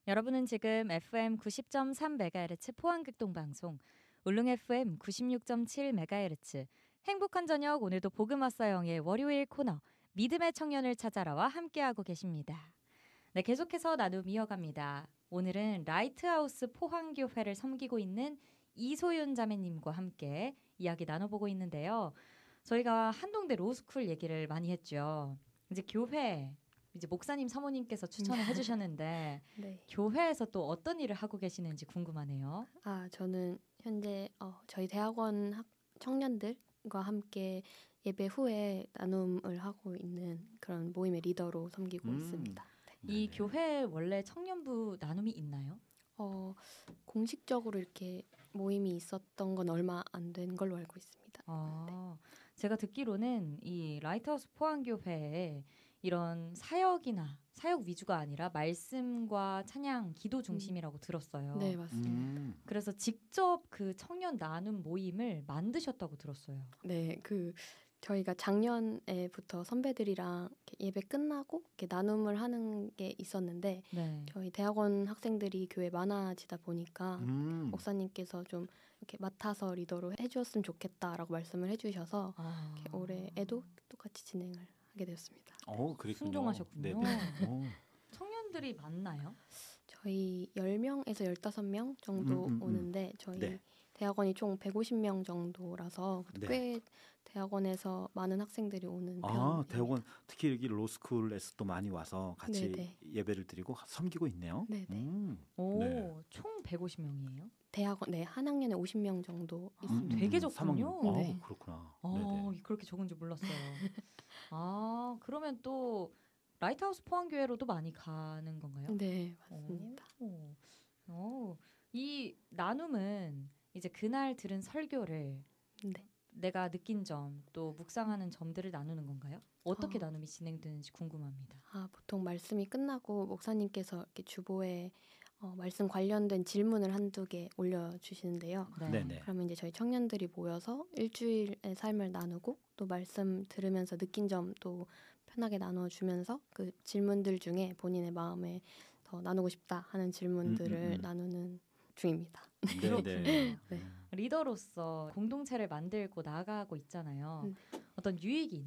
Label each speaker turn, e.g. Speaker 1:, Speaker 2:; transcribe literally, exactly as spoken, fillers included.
Speaker 1: 여러분은 지금 에프엠 구십 점 삼 메가헤르츠 포항극동방송, 울릉 에프엠 구십육 점 칠 메가헤르츠, 행복한 저녁, 오늘도 복음 왔어영의 월요일 코너 믿음의 청년을 찾아라와 함께하고 계십니다. 네, 계속해서 나눔 이어갑니다. 오늘은 라이트하우스 포항교회를 섬기고 있는 이소윤 자매님과 함께 이야기 나눠보고 있는데요. 저희가 한동대 로스쿨 얘기를 많이 했죠. 이제 교회, 이제 목사님 사모님께서 추천을 해주셨는데 네. 교회에서 또 어떤 일을 하고 계시는지 궁금하네요.
Speaker 2: 아, 저는 현재 어, 저희 대학원 학, 청년들과 함께 예배 후에 나눔을 하고 있는 그런 모임의 리더로 섬기고
Speaker 3: 음.
Speaker 2: 있습니다.
Speaker 1: 네. 이 교회에 원래 청년부 나눔이 있나요?
Speaker 2: 어, 공식적으로 이렇게 모임이 있었던 건 얼마 안 된 걸로 알고 있습니다.
Speaker 1: 아, 네. 제가 듣기로는 이 라이트하우스 포항교회에 이런 사역이나 사역 위주가 아니라 말씀과 찬양, 기도 중심이라고 음. 들었어요.
Speaker 2: 네, 맞습니다.
Speaker 3: 음.
Speaker 1: 그래서 직접 그 청년 나눔 모임을 만드셨다고 들었어요.
Speaker 2: 네, 그 저희가 작년에부터 선배들이랑 예배 끝나고 이렇게 나눔을 하는 게 있었는데 네. 저희 대학원 학생들이 교회에 많아지다 보니까 음. 목사님께서 좀 이렇게 맡아서 리더로 해주었으면 좋겠다라고 말씀을 해주셔서 아. 올해에도 똑같이 진행을 하게 되었습니다.
Speaker 3: 어, 그랬군요.
Speaker 1: 순종하셨군요. 청년들이 많나요?
Speaker 2: 저희 열 명에서 열다섯 명 정도 음, 음, 음. 오는데 저희 네. 대학원이 총 백오십 명 정도라서 네. 꽤 대학원에서 많은 학생들이 오는 편입니다.
Speaker 3: 아, 대학원 특히 여기 로스쿨에서 또 많이 와서 같이 네네. 예배를 드리고 섬기고 있네요.
Speaker 2: 네네.
Speaker 3: 음.
Speaker 1: 오,
Speaker 3: 네.
Speaker 1: 총 백오십 명이에요?
Speaker 2: 대학원, 네, 한 학년에 오십 명 정도
Speaker 1: 아,
Speaker 2: 있습니다.
Speaker 1: 되게 적군요.
Speaker 3: 아,
Speaker 2: 네.
Speaker 3: 그렇구나.
Speaker 1: 아, 그렇게 적은 줄 몰랐어요. 아, 그러면 또 라이트하우스 포항교회로도 많이 가는 건가요?
Speaker 2: 네, 맞습니다.
Speaker 1: 오, 오. 오. 이 나눔은 이제 그날 들은 설교를 네. 내가 느낀 점, 또 묵상하는 점들을 나누는 건가요? 어떻게 어. 나눔이 진행되는지 궁금합니다.
Speaker 2: 아, 보통 말씀이 끝나고 목사님께서 이렇게 주보에 어, 말씀 관련된 질문을 한두 개 올려주시는데요.
Speaker 3: 네.
Speaker 2: 그러면 이제 저희 청년들이 모여서 일주일의 삶을 나누고 또 말씀 들으면서 느낀 점 또 편하게 나눠주면서 그 질문들 중에 본인의 마음에 더 나누고 싶다 하는 질문들을 음, 음, 음. 나누는 중입니다.
Speaker 3: 네, 네.
Speaker 1: 네. 리더로서 공동체를 만들고 나가고 있잖아요. 네. 어떤 유익이